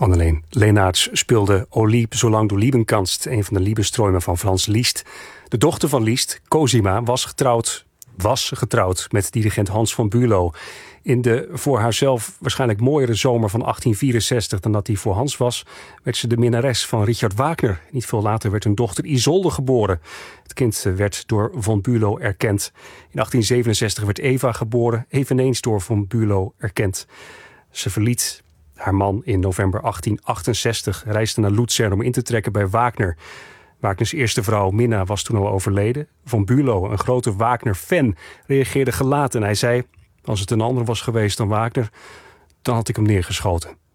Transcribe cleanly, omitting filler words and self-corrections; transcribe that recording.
Anneleen Leenaerts speelde Olieb zolang du lieben kannst, een van de Liebesträume van Franz Liszt. De dochter van Liszt, Cosima, was getrouwd met dirigent Hans von Bülow. In de voor haarzelf waarschijnlijk mooiere zomer van 1864 dan dat die voor Hans was, werd ze de minnares van Richard Wagner. Niet veel later werd hun dochter Isolde geboren. Het kind werd door von Bülow erkend. In 1867 werd Eva geboren, eveneens door von Bülow erkend. Ze verliet haar man in november 1868, reisde naar Luzern om in te trekken bij Wagner. Wagners eerste vrouw Minna was toen al overleden. Von Bülow, een grote Wagner-fan, reageerde gelaten en hij zei: als het een ander was geweest dan Wagner, dan had ik hem neergeschoten.